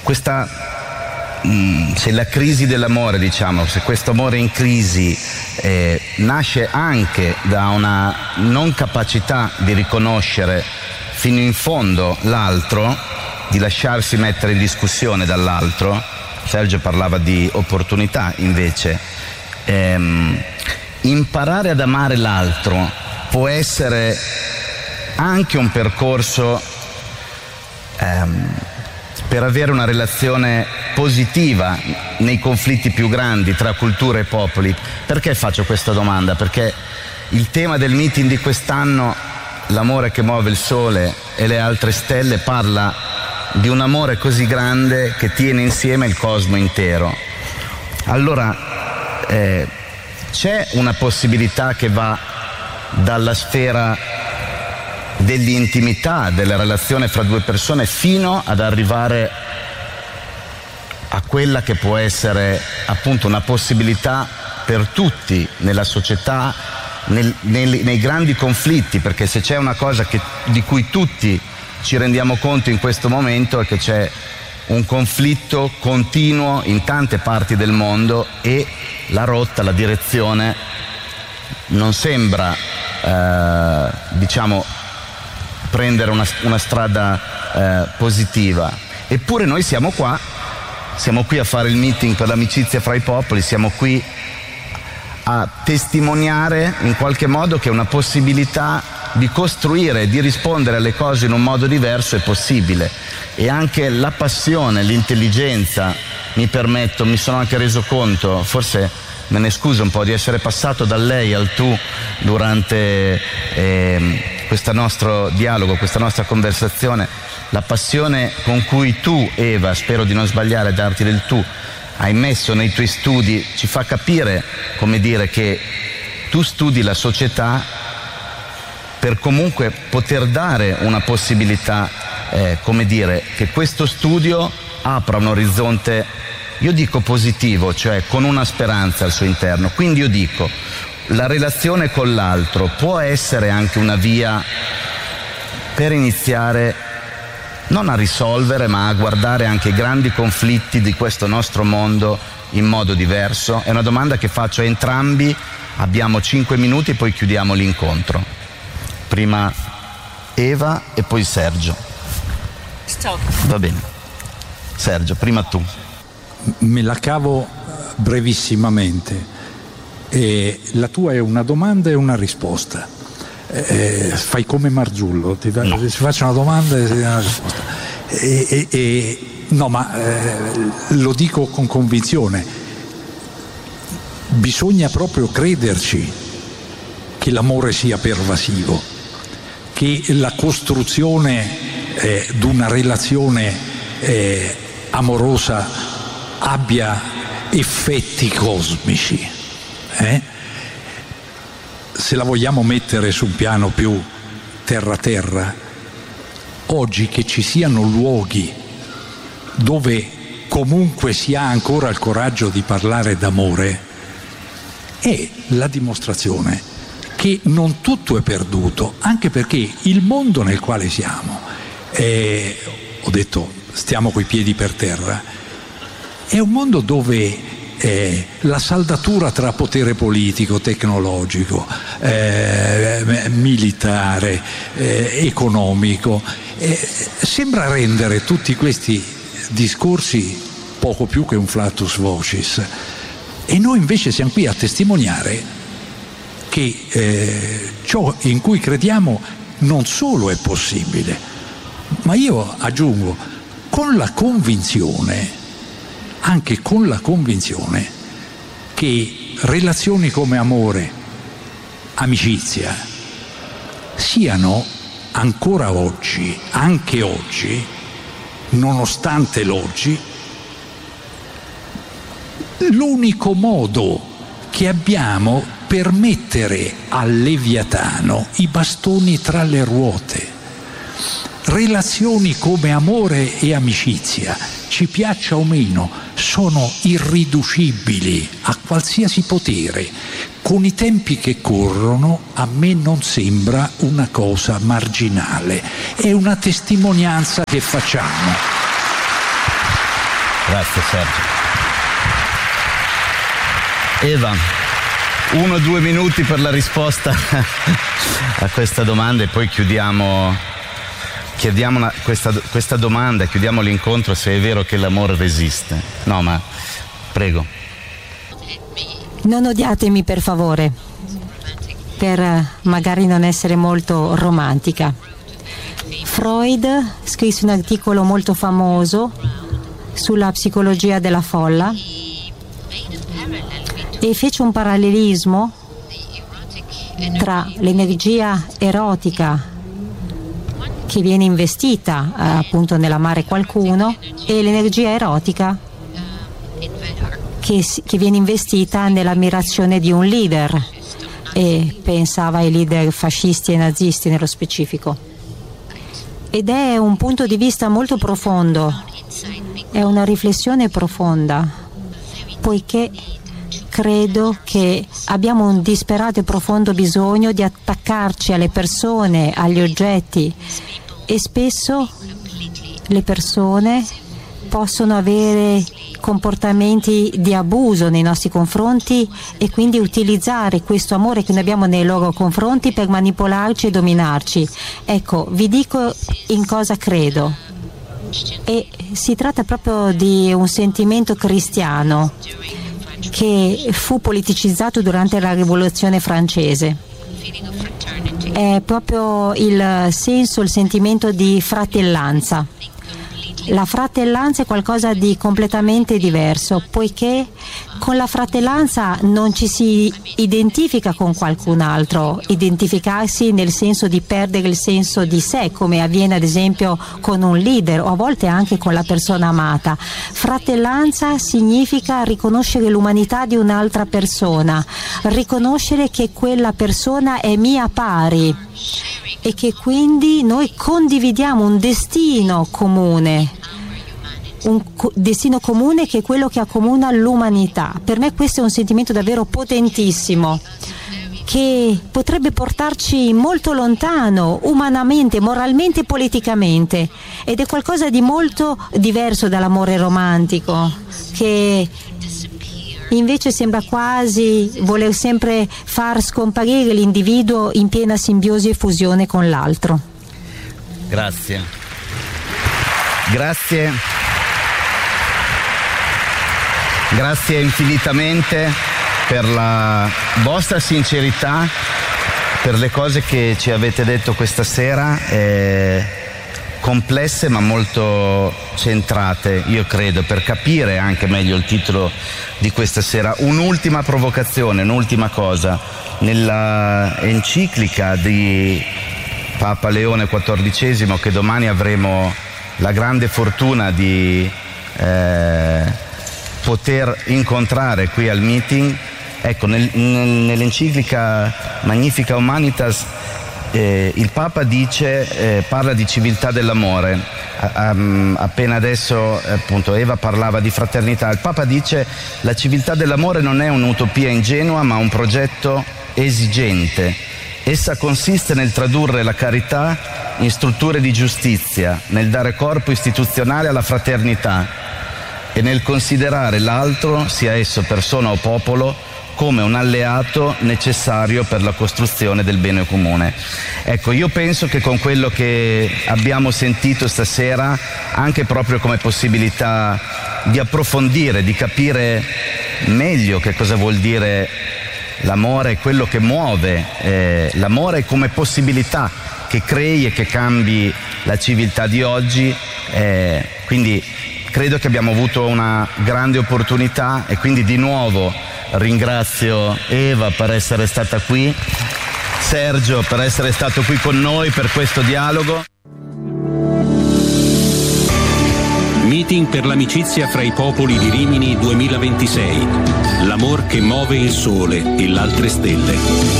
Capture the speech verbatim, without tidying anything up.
questa, mh, se la crisi dell'amore, diciamo, se questo amore in crisi eh, nasce anche da una non capacità di riconoscere fino in fondo l'altro, di lasciarsi mettere in discussione dall'altro. Sergio parlava di opportunità, invece ehm, imparare ad amare l'altro può essere anche un percorso ehm, per avere una relazione positiva nei conflitti più grandi tra culture e popoli. Perché faccio questa domanda? Perché il tema del meeting di quest'anno, l'amore che muove il sole e le altre stelle, parla di un amore così grande che tiene insieme il cosmo intero. Allora eh, c'è una possibilità che va dalla sfera dell'intimità, della relazione fra due persone, fino ad arrivare a quella che può essere appunto una possibilità per tutti nella società, nel, nei, nei grandi conflitti, perché se c'è una cosa che, di cui tutti ci rendiamo conto in questo momento, è che c'è un conflitto continuo in tante parti del mondo e la rotta, la direzione non sembra eh, diciamo prendere una, una strada eh, positiva. Eppure noi siamo qua, siamo qui a fare il meeting per l'amicizia fra i popoli, siamo qui a testimoniare in qualche modo che una possibilità di costruire, di rispondere alle cose in un modo diverso è possibile. E anche la passione, l'intelligenza, mi permetto, mi sono anche reso conto, forse me ne scuso un po' di essere passato dal lei al tu durante eh, questo nostro dialogo, questa nostra conversazione. La passione con cui tu, Eva, spero di non sbagliare a darti del tu, hai messo nei tuoi studi ci fa capire, come dire, che tu studi la società per comunque poter dare una possibilità, eh, come dire, che questo studio apra un orizzonte, io dico positivo, cioè con una speranza al suo interno. Quindi io dico, la relazione con l'altro può essere anche una via per iniziare non a risolvere, ma a guardare anche i grandi conflitti di questo nostro mondo in modo diverso. È una domanda che faccio a entrambi, abbiamo cinque minuti, poi chiudiamo l'incontro. Prima Eva e poi Sergio. Stop. Va bene. Sergio, prima tu. Me la cavo brevissimamente. E la tua è una domanda e una risposta. Eh, fai come Marzullo, ti, no. ti faccio una domanda e una risposta. E, e, e, no, ma eh, lo dico con convinzione. Bisogna proprio crederci che l'amore sia pervasivo, che la costruzione eh, di una relazione eh, amorosa abbia effetti cosmici. Eh? Se la vogliamo mettere su un piano più terra-terra, oggi che ci siano luoghi dove comunque si ha ancora il coraggio di parlare d'amore è la dimostrazione che non tutto è perduto, anche perché il mondo nel quale siamo, è, ho detto stiamo coi piedi per terra, è un mondo dove Eh, la saldatura tra potere politico, tecnologico, eh, militare, eh, economico, eh, sembra rendere tutti questi discorsi poco più che un flatus vocis. E noi invece siamo qui a testimoniare che eh, ciò in cui crediamo non solo è possibile, ma io aggiungo, con la convinzione anche con la convinzione che relazioni come amore, amicizia, siano ancora oggi, anche oggi, nonostante l'oggi, l'unico modo che abbiamo per mettere al Leviatano i bastoni tra le ruote. Relazioni come amore e amicizia, ci piaccia o meno, sono irriducibili a qualsiasi potere. Con i tempi che corrono, a me non sembra una cosa marginale, è una testimonianza che facciamo. Grazie Sergio. Eva, uno o due minuti per la risposta a questa domanda e poi chiudiamo, chiediamo una, questa, questa domanda e chiudiamo l'incontro, se è vero che l'amore resiste. No, ma prego. Non odiatemi per favore, per magari non essere molto romantica. Freud scrisse un articolo molto famoso sulla psicologia della folla e fece un parallelismo tra l'energia erotica che viene investita eh, appunto nell'amare qualcuno e l'energia erotica che, che viene investita nell'ammirazione di un leader, e pensava ai leader fascisti e nazisti nello specifico. Ed è un punto di vista molto profondo, è una riflessione profonda, poiché credo che abbiamo un disperato e profondo bisogno di attaccarci alle persone, agli oggetti, e spesso le persone possono avere comportamenti di abuso nei nostri confronti e quindi utilizzare questo amore che noi abbiamo nei loro confronti per manipolarci e dominarci. Ecco, vi dico in cosa credo. E si tratta proprio di un sentimento cristiano che fu politicizzato durante la Rivoluzione francese. È proprio il senso, il sentimento di fratellanza. La fratellanza è qualcosa di completamente diverso, poiché con la fratellanza non ci si identifica con qualcun altro, identificarsi nel senso di perdere il senso di sé, come avviene ad esempio con un leader o a volte anche con la persona amata. Fratellanza significa riconoscere l'umanità di un'altra persona, riconoscere che quella persona è mia pari e che quindi noi condividiamo un destino comune, un co- destino comune che è quello che accomuna l'umanità. Per me questo è un sentimento davvero potentissimo, che potrebbe portarci molto lontano, umanamente, moralmente e politicamente, ed è qualcosa di molto diverso dall'amore romantico, che invece sembra quasi voler sempre far scomparire l'individuo in piena simbiosi e fusione con l'altro. Grazie. Grazie. Grazie infinitamente per la vostra sincerità, per le cose che ci avete detto questa sera, eh, complesse ma molto centrate, io credo, per capire anche meglio il titolo di questa sera. Un'ultima provocazione, un'ultima cosa. Nella enciclica di Papa Leone quattordicesimo, che domani avremo la grande fortuna di eh, poter incontrare qui al meeting, ecco, nel, nel, nell'enciclica Magnificat Humanitas eh, il Papa dice, eh, parla di civiltà dell'amore. A, um, appena adesso appunto Eva parlava di fraternità. Il Papa dice: la civiltà dell'amore non è un'utopia ingenua ma un progetto esigente. Essa consiste nel tradurre la carità in strutture di giustizia, nel dare corpo istituzionale alla fraternità e nel considerare l'altro, sia esso persona o popolo, come un alleato necessario per la costruzione del bene comune. Ecco, io penso che con quello che abbiamo sentito stasera, anche proprio come possibilità di approfondire, di capire meglio che cosa vuol dire l'amore, quello che muove eh, l'amore come possibilità che crei e che cambi la civiltà di oggi, eh, quindi credo che abbiamo avuto una grande opportunità e quindi di nuovo ringrazio Eva per essere stata qui, Sergio per essere stato qui con noi per questo dialogo. Meeting per l'amicizia fra i popoli di Rimini duemilaventisei. L'amor che muove il sole e l'altre stelle.